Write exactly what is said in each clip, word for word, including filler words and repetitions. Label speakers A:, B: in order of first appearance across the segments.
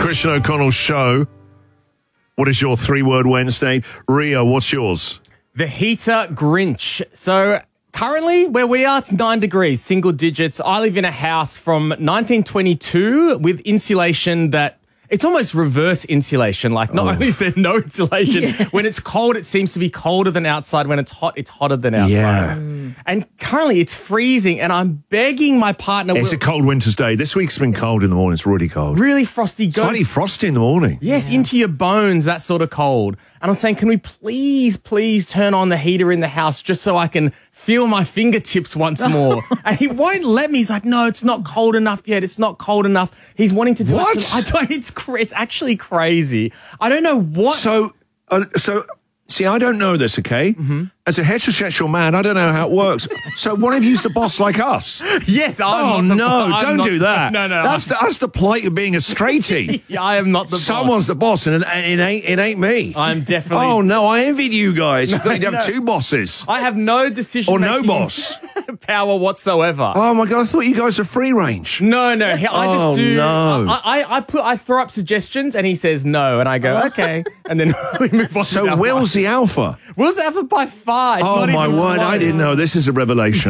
A: Christian O'Connell Show. What is your three-word Wednesday? Rio, what's yours?
B: The heater Grinch. So currently where we are, it's nine degrees, single digits. I live in a house from nineteen twenty-two with insulation that it's almost reverse insulation. Like not oh. only is there no insulation, yeah. when it's cold, it seems to be colder than outside. When it's hot, it's hotter than outside.
A: Yeah.
B: Mm. And currently it's freezing and I'm begging my partner.
A: It's a cold winter's day. This week's been cold in the morning. It's really cold.
B: Really frosty.
A: Slightly frosty in the morning.
B: Yes, yeah. into your bones, that sort of cold. And I'm saying, can we please, please turn on the heater in the house just so I can feel my fingertips once more? And he won't let me. He's like, no, it's not cold enough yet. It's not cold enough. He's wanting to do
A: what?
B: it. I don't, it's, cra- it's actually crazy. I don't know what.
A: So, uh, so see, I don't know this, okay?
B: Mm-hmm.
A: As a heterosexual man, I don't know how it works. So one of you's the boss like us?
B: Yes, I'm
A: oh,
B: not the
A: no,
B: I'm
A: don't
B: not,
A: do that.
B: No, no.
A: That's the, that's the plight of being a straightie.
B: Yeah, I am not the
A: Someone's
B: boss.
A: the boss, and it, it, ain't, it ain't me.
B: I'm definitely...
A: Oh, no, I envied you guys. No, You'd have
B: no.
A: two bosses.
B: I have no decision
A: Or no boss.
B: power whatsoever.
A: Oh, my God, I thought you guys were free range.
B: No, no, I just
A: oh,
B: do...
A: no.
B: I, I, I, put, I throw up suggestions, and he says no, and I go, okay, and then we move on.
A: So Will's the alpha?
B: Will's the alpha by far. It's
A: oh,
B: not
A: my
B: even
A: word,
B: close.
A: I didn't know. This is a revelation.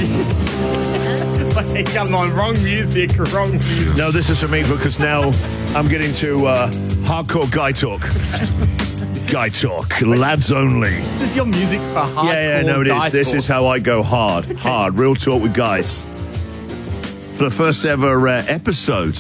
B: Like, come on, wrong music, wrong music.
A: No, this is for me because now I'm getting to uh, hardcore guy talk. Guy talk, lads only.
B: This is your music for hardcore.
A: Yeah, yeah, no, it is. This
B: talk.
A: is how I go hard, hard, real talk with guys. For the first ever uh, episode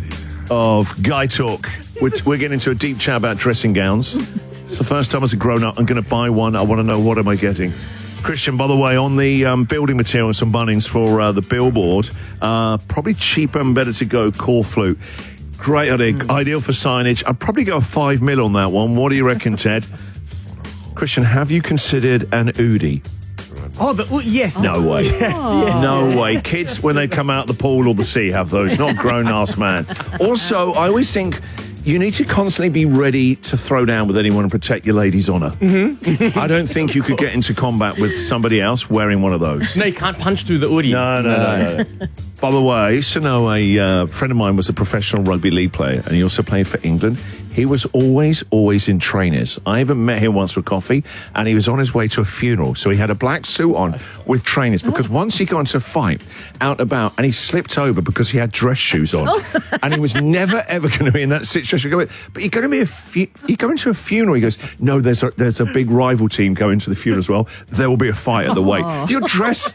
A: of Guy Talk, we're, we're getting into a deep chat about dressing gowns. It's the first time as a grown-up I'm going to buy one. I want to know, what am I getting? Christian, by the way, on the um, building materials and Bunnings for uh, the billboard, uh, probably cheaper and better to go core flute. Great idea, mm. ideal for signage. I'd probably go a five mil on that one. What do you reckon, Ted? Christian, have you considered an Udi?
B: Oh, the, oh yes.
A: No
B: oh,
A: way.
B: Yes, yes,
A: no
B: yes.
A: way. Kids, when they come out of the pool or the sea, have those. Not grown-ass man. Also, I always think you need to constantly be ready to throw down with anyone and protect your lady's honour.
B: Mm-hmm.
A: I don't think you could get into combat with somebody else wearing one of those.
B: No, you can't punch through the Udi.
A: No, no, no, no. no. By the way, I used to know a uh, friend of mine was a professional rugby league player, and he also played for England. He was always, always in trainers. I even met him once for coffee, and he was on his way to a funeral. So he had a black suit on with trainers, because once he got into a fight out and about, and he slipped over because he had dress shoes on, and he was never, ever going to be in that situation. But you're going to be a fu- you go into a funeral, he goes, no, there's a, there's a big rival team going to the funeral as well. There will be a fight at the wake. You're dressed...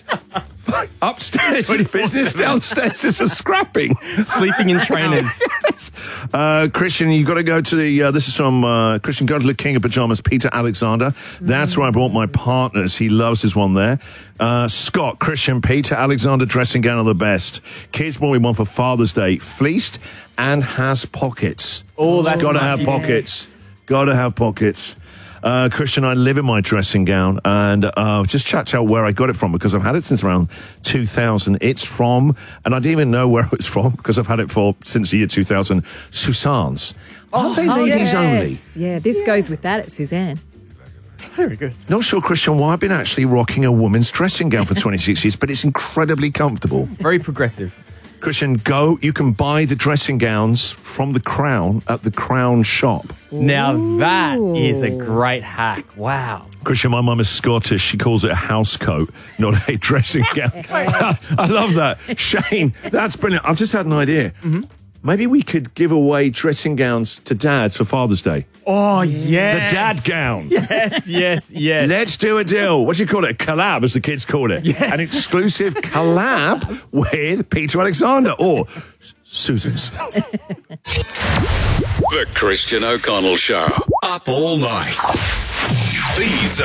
A: Upstairs is business, downstairs is for scrapping.
B: Sleeping in trainers.
A: Yes. uh, Christian, you've got to go to the, uh, this is from uh, Christian, go to the King of Pajamas, Peter Alexander. That's mm. where I bought my partners. He loves his one there. Uh, Scott, Christian, Peter Alexander dressing gown are the best. Kids bought me one for Father's Day, fleeced and has pockets.
B: Oh, that's
A: got to
B: nice.
A: have pockets. Got to have pockets. Uh, Christian, I live in my dressing gown, and uh, just chat out where I got it from, because I've had it since around two thousand. It's from, and I didn't even know where it was from, because I've had it for since the year two thousand, Susanne's. Aren't they
C: oh,
A: ladies
C: yes.
A: only?
C: Yeah, this
A: yeah.
C: goes with that at Suzanne.
B: Very good.
A: Not sure, Christian, why I've been actually rocking a woman's dressing gown for twenty-six years, but it's incredibly comfortable.
B: Very progressive.
A: Christian, go. You can buy the dressing gowns from the Crown at the Crown shop.
B: Now that is a great hack. Wow.
A: Christian, my mum is Scottish. She calls it a house coat, not a dressing gown. I love that. Shane, that's brilliant. I've just had an idea. Mm-hmm. Maybe we could give away dressing gowns to dads for Father's Day.
B: Oh, yes.
A: The dad gown.
B: Yes, yes, yes.
A: Let's do a deal. What do you call it? A collab, as the kids call it.
B: Yes.
A: An exclusive collab with Peter Alexander or Susan's.
D: The Christian O'Connell Show. Up all night. These are